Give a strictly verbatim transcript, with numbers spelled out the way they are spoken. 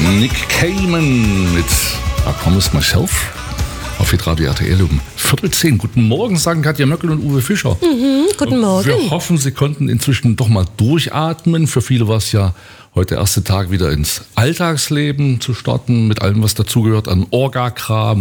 Nick Cayman mit I Promise Myself auf Hitradio R T L um Viertel zehn. Guten Morgen, sagen Katja Möckel und Uwe Fischer. Mhm, guten Morgen. Wir hoffen, Sie konnten inzwischen doch mal durchatmen. Für viele war es ja heute der erste Tag, wieder ins Alltagsleben zu starten, mit allem, was dazugehört an Orga-Kram